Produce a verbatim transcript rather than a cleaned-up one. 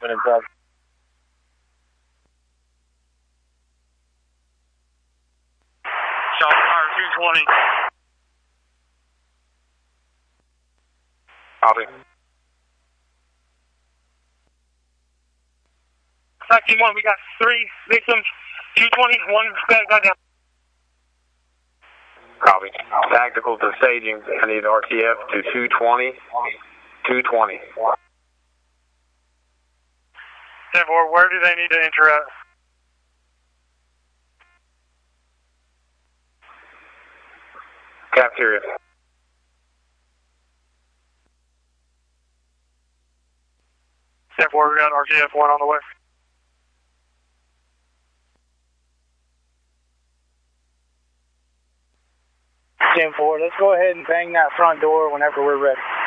seven inside. Shot fire two twenty. Copy. Taxi one, we got three victims, two twenty, one got got down. Copy. Tactical to staging. I need R T F to two twenty. two twenty. ten four, where do they need to enter at? Cafeteria. ten four, we got R T F one on the way. ten four, let's go ahead and bang that front door whenever we're ready.